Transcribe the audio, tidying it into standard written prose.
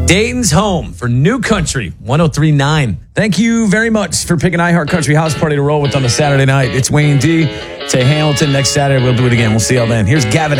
Dayton's home for New Country 103.9. Thank you very much for picking iHeart Country House Party to roll with on a Saturday night. It's Wayne D. Say Hamilton next Saturday. We'll do it again. We'll see y'all then. Here's Gavin